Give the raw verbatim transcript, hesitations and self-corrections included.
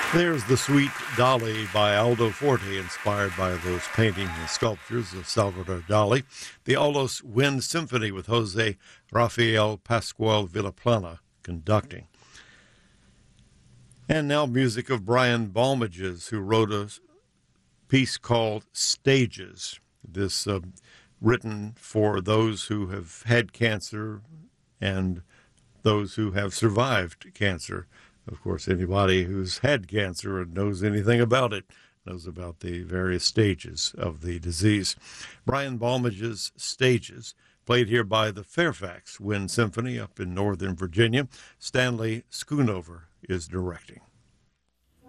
There's the Sweet Dolly by Aldo Forte, inspired by those paintings and sculptures of Salvador Dali. The Aulos Wind Symphony with Jose Rafael Pascual Villaplana conducting. And now music of Brian Balmages, who wrote a piece called Stages. This uh, written for those who have had cancer and those who have survived cancer. Of course, anybody who's had cancer and knows anything about it knows about the various stages of the disease. Brian Balmage's Stages, played here by the Fairfax Wind Symphony up in Northern Virginia. Stanley Schoonover is directing.